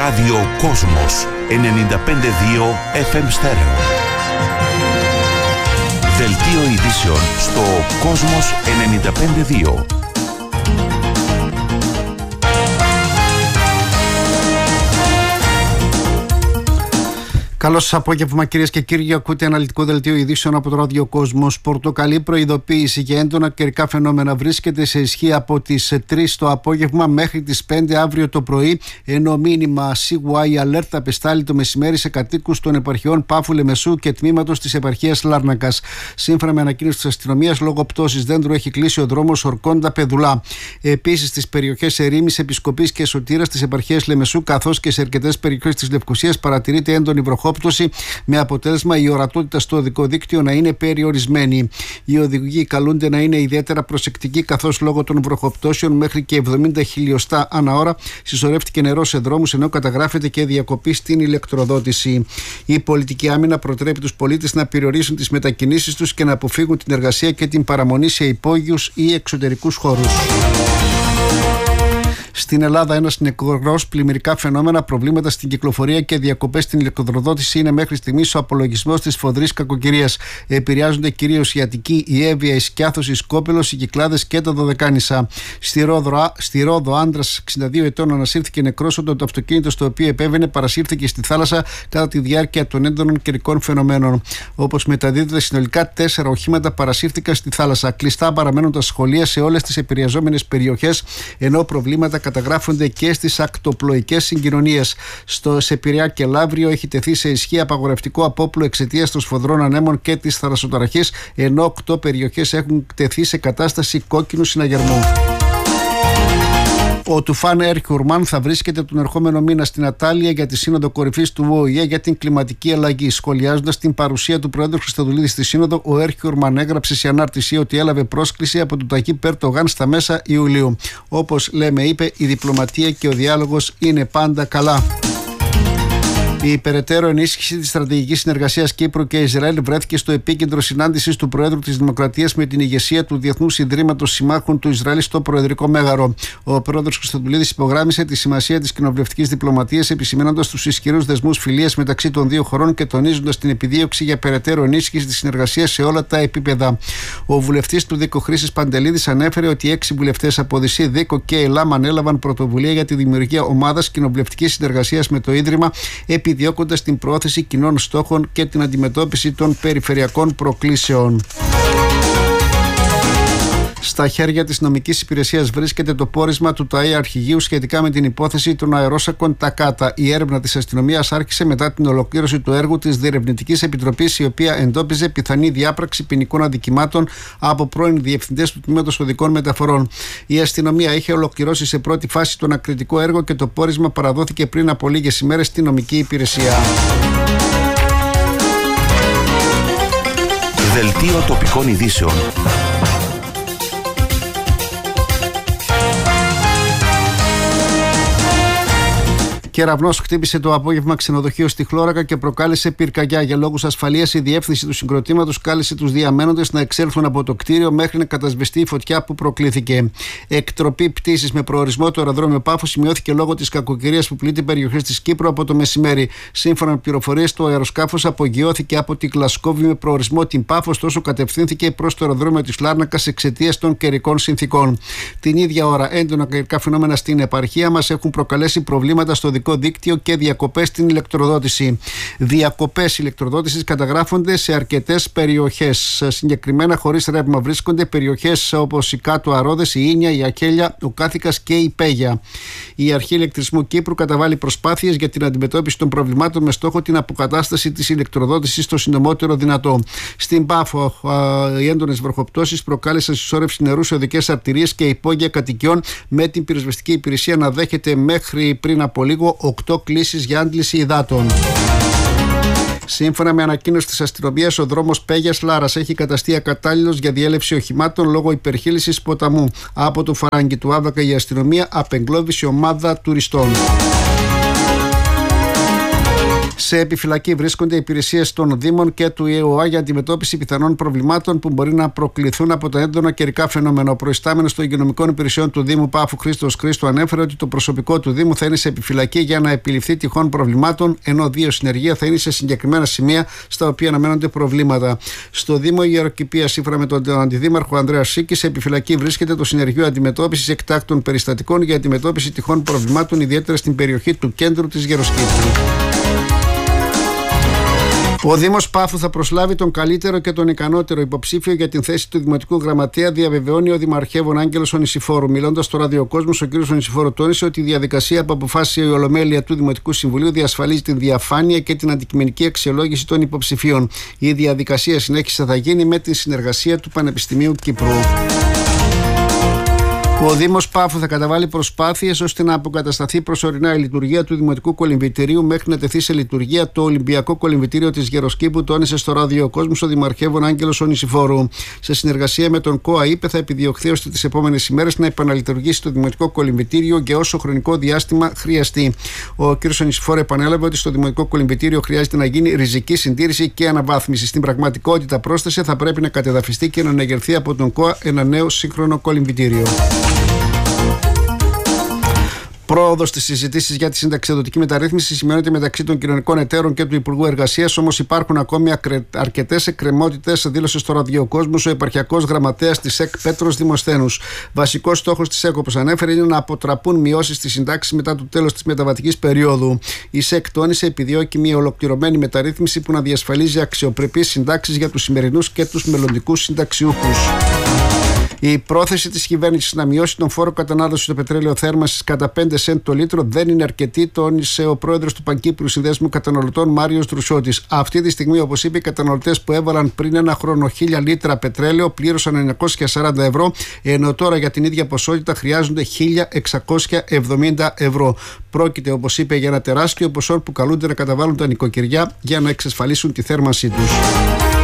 Ράδιο Κόσμος 95,2 FM στέρεο. Δελτίο ειδήσεων στο Κόσμος 95,2. Καλό σας απόγευμα, κυρίες και κύριοι. Ακούτε αναλυτικό δελτίο ειδήσεων από το Ράδιο Κόσμος. Πορτοκαλί προειδοποίηση για έντονα καιρικά φαινόμενα βρίσκεται σε ισχύ από τις 3 το απόγευμα μέχρι τις 5 αύριο το πρωί, ενώ μήνυμα CY Alert απεστάλλει το μεσημέρι σε κατοίκους των επαρχιών Πάφου, Λεμεσού και τμήματος της επαρχίας Λάρνακας. Σύμφωνα με ανακοίνωση της αστυνομίας, λόγω πτώσης δέντρου έχει κλείσει ο δρόμος Ορκόντα-Πεδουλά. Επίσης, στις περιοχές Ερήμης, Επισκοπής και Σωτήρας της επαρχίας Λεμεσού, καθώς και σε αρκετές περιοχές της Λευκωσίας, παρατηρείται έντονη βροχόπτωση, με αποτέλεσμα η ορατότητα στο οδικό δίκτυο να είναι περιορισμένη. Οι οδηγοί καλούνται να είναι ιδιαίτερα προσεκτικοί, καθώς λόγω των βροχοπτώσεων μέχρι και 70 χιλιοστά ανά ώρα συσσωρεύτηκε νερό σε δρόμους, ενώ καταγράφεται και διακοπή στην ηλεκτροδότηση. Η πολιτική άμυνα προτρέπει τους πολίτες να περιορίσουν τις μετακινήσεις τους και να αποφύγουν την εργασία και την παραμονή σε υπόγειους ή εξωτερικούς χώρους. Στην Ελλάδα, ένας νεκρός, πλημμυρικά φαινόμενα, προβλήματα στην κυκλοφορία και διακοπές στην ηλεκτροδότηση είναι μέχρι στιγμής ο απολογισμός της φοδρής κακοκαιρίας. Επηρεάζονται κυρίως η Αττική, η Εύβοια, η Σκιάθος, η Σκόπελος, οι Κυκλάδες και τα Δωδεκάνησα. Στη Ρόδο, άντρας 62 ετών ανασύρθηκε νεκρός όταν το αυτοκίνητο στο οποίο επέβαινε παρασύρθηκε στη θάλασσα κατά τη διάρκεια των έντονων καιρικών φαινομένων. Όπως μεταδίδεται, συνολικά 4 οχήματα παρασύρθηκαν στη θάλασσα. Κλειστά παραμένουν τα σχολεία σε όλες τις επηρεαζόμενες περιοχές, ενώ προβλήματα καταγράφονται και στις ακτοπλοϊκές συγκοινωνίες. Σε Πειραιά και Λαύριο έχει τεθεί σε ισχύ απαγορευτικό απόπλου εξαιτίας των σφοδρών ανέμων και της θαλασσοταραχής, ενώ 8 περιοχές έχουν τεθεί σε κατάσταση κόκκινου συναγερμού. Ο Τουφάν Έρχιουρμαν θα βρίσκεται τον ερχόμενο μήνα στην Ατάλεια για τη Σύνοδο Κορυφής του ΟΗΕ για την κλιματική αλλαγή. Σχολιάζοντας την παρουσία του Προέδρου Χριστοδουλίδη στη Σύνοδο, ο Έρχιουρμαν έγραψε σε ανάρτηση ότι έλαβε πρόσκληση από τον Ταγί Περτογάν στα μέσα Ιουλίου. Όπως λέμε, είπε, η διπλωματία και ο διάλογος είναι πάντα καλά. Η υπεραιτέρω ενίσχυση της στρατηγικής συνεργασίας Κύπρου και Ισραήλ βρέθηκε στο επίκεντρο συνάντησης του Προέδρου της Δημοκρατίας με την ηγεσία του Διεθνούς Ιδρύματος Συμμάχων του Ισραήλ στο Προεδρικό Μέγαρο. Ο Πρόεδρος Χριστοδουλίδης υπογράμμισε τη σημασία της κοινοβουλευτικής διπλωματίας, επισημαίνοντας τους ισχυρούς δεσμούς φιλίας μεταξύ των δύο χωρών και τονίζοντας την επιδίωξη για περαιτέρω ενίσχυση της συνεργασίας σε όλα τα επίπεδα. Ο βουλευτής του Δίκο Χρήσης Παντελίδης ανέφερε ότι 6 βουλευτές από Οδυσσή, Δίκο και Ελάμ ανέλαβαν πρωτοβουλία για τη δημιουργία ομάδας κοινοβουλευτικής συνεργασίας με το Ίδρυμα, επιδιώκοντας την προώθηση κοινών στόχων και την αντιμετώπιση των περιφερειακών προκλήσεων. Στα χέρια της νομικής υπηρεσίας βρίσκεται το πόρισμα του ΤΑΗ Αρχηγείου σχετικά με την υπόθεση των αερόσακων Τακάτα. Η έρευνα της αστυνομίας άρχισε μετά την ολοκλήρωση του έργου της Διερευνητικής Επιτροπής, η οποία εντόπιζε πιθανή διάπραξη ποινικών αδικημάτων από πρώην διευθυντές του Τμήματος Οδικών Μεταφορών. Η αστυνομία είχε ολοκληρώσει σε πρώτη φάση το ανακριτικό έργο και το πόρισμα παραδόθηκε πριν από λίγες ημέρες στην νομική υπηρεσία. Δελτίο τοπικών ειδήσεων. Κεραυνός χτύπησε το απόγευμα ξενοδοχείο στη Χλώρακα και προκάλεσε πυρκαγιά. Για λόγους ασφαλείας, η διεύθυνση του συγκροτήματος κάλεσε τους διαμένοντες να εξέλθουν από το κτίριο μέχρι να κατασβεστεί η φωτιά που προκλήθηκε. Εκτροπή πτήσης με προορισμό το αεροδρόμιο Πάφου σημειώθηκε λόγω της κακοκαιρίας που πλήττει περιοχές της Κύπρου από το μεσημέρι. Σύμφωνα με πληροφορίες, το αεροσκάφος απογειώθηκε από τη Γλασκόβη με προορισμό την Πάφο, ωστόσο κατευθύνθηκε προς το αεροδρόμιο της Λάρνακας εξαιτίας των καιρικών συνθήκων. Την ίδια ώρα, έντονα καιρικά φαινόμενα στην επαρχία μας έχουν προκαλέσει προβλήματα στο δίκτυο και διακοπές στην ηλεκτροδότηση. Διακοπές ηλεκτροδότησης καταγράφονται σε αρκετές περιοχές. Συγκεκριμένα, χωρίς ρεύμα βρίσκονται περιοχές όπως η Κάτω Αρόδες, η Ίνια, η Ακέλια, ο Κάθηκας και η Πέγια. Η Αρχή Ηλεκτρισμού Κύπρου καταβάλει προσπάθειες για την αντιμετώπιση των προβλημάτων με στόχο την αποκατάσταση της ηλεκτροδότησης το συντομότερο δυνατό. Στην Πάφο, οι έντονες βροχοπτώσεις προκάλεσαν συσσόρευση νερού σε οδικές αρτηρίες και υπόγεια κατοικιών, με την πυροσβεστική υπηρεσία να δέχεται μέχρι πριν από λίγο 8 κλήσεις για άντληση υδάτων. Σύμφωνα με ανακοίνωση της αστυνομίας, ο δρόμος Πέγιας Λάρας έχει καταστεί ακατάλληλος για διέλευση οχημάτων λόγω υπερχείλησης ποταμού. Από το Φαράγγι του Άβακα η αστυνομία απεγκλώβησε ομάδα τουριστών. Σε επιφυλακή βρίσκονται οι υπηρεσίες των Δήμων και του ΕΟΑ για αντιμετώπιση πιθανών προβλημάτων που μπορεί να προκληθούν από τα έντονα καιρικά φαινόμενα. Ο προϊστάμενος των υγειονομικών υπηρεσιών του Δήμου Πάφου Χρήστος Χρήστου ανέφερε ότι το προσωπικό του Δήμου θα είναι σε επιφυλακή για να επιληφθεί τυχόν προβλημάτων, ενώ 2 συνεργεία θα είναι σε συγκεκριμένα σημεία στα οποία αναμένονται προβλήματα. Στο Δήμο Ιεροκηπεία, σύμφωνα με τον Αντιδήμαρχο Ανδρέα Σίκη, σε επιφυλακή βρίσκεται το Συνεργείο Αντιμετώπισης Εκτάκτων Περιστατικών για αντιμετώπιση τυχόν προβλημάτων, ιδιαίτερα στην περιοχή του κέντρου της Γεροσκήπου. Ο Δήμος Πάφου θα προσλάβει τον καλύτερο και τον ικανότερο υποψήφιο για την θέση του Δημοτικού Γραμματέα, διαβεβαιώνει ο Δημαρχεύων Άγγελος Ονησιφόρου. Μιλώντας στο ραδιοκόσμος, ο κ. Ονησιφόρου τόνισε ότι η διαδικασία που αποφάσισε η Ολομέλεια του Δημοτικού Συμβουλίου διασφαλίζει την διαφάνεια και την αντικειμενική αξιολόγηση των υποψηφίων. Η διαδικασία συνέχιση θα γίνει με τη συνεργασία του Πανεπιστημίου Κύπρου. Ο Δήμος Πάφου θα καταβάλει προσπάθειες ώστε να αποκατασταθεί προσωρινά η λειτουργία του Δημοτικού Κολυμβητηρίου μέχρι να τεθεί σε λειτουργία το Ολυμπιακό Κολυμβητήριο της Γεροσκήπου, τόνισε στο ραδιοκόσμος ο Δημαρχεύων Άγγελος Ονησιφόρου. Σε συνεργασία με τον ΚΟΑ, είπε, θα επιδιωχθεί ώστε τις επόμενες ημέρες να επαναλειτουργήσει το Δημοτικό Κολυμβητήριο για όσο χρονικό διάστημα χρειαστεί. Ο κ. Ονησιφόρου επανέλαβε ότι στο Δημοτικό Κολυμβητήριο χρειάζεται να γίνει ριζική συντήρηση και αναβάθμιση. Στην πραγματικότητα, πρόσθεσε, θα πρέπει να κατεδαφιστεί και να αναγερθεί από τον ΚΟΑ ένα νέο σύγχρονο κολυμβητήριο. Πρόοδος στις συζητήσεις για τη συνταξιοδοτική μεταρρύθμιση σημειώνεται μεταξύ των κοινωνικών εταίρων και του Υπουργού Εργασίας, όμως υπάρχουν ακόμη αρκετές εκκρεμότητες, δήλωσε στο ραδιοκόσμος ο επαρχιακός γραμματέας της ΕΚ Πέτρος Δημοσθένους. Βασικός στόχος της ΕΚ, όπως ανέφερε, είναι να αποτραπούν μειώσεις στις συντάξεις μετά το τέλος της μεταβατικής περίοδου. Η ΣΕΚ τόνισε επιδιώκει μια ολοκληρωμένη μεταρρύθμιση που να διασφαλίζει αξιοπρεπείς συντάξεις για τους σημερινούς και τους μελλοντικούς συνταξιούχους. Η πρόθεση της κυβέρνησης να μειώσει τον φόρο κατανάλωσης στο πετρέλαιο θέρμανσης κατά 5 σεντ το λίτρο δεν είναι αρκετή, τόνισε ο πρόεδρος του Πανκύπριου Συνδέσμου Καταναλωτών Μάριος Δρουσιώτης. Αυτή τη στιγμή, όπως είπε, οι καταναλωτές που έβαλαν πριν ένα χρόνο 1000 λίτρα πετρέλαιο πλήρωσαν 940 ευρώ, ενώ τώρα για την ίδια ποσότητα χρειάζονται 1670 ευρώ. Πρόκειται, όπως είπε, για ένα τεράστιο ποσό που καλούνται να καταβάλουν τα νοικοκυριά για να εξασφαλίσουν τη θέρμανσή τους.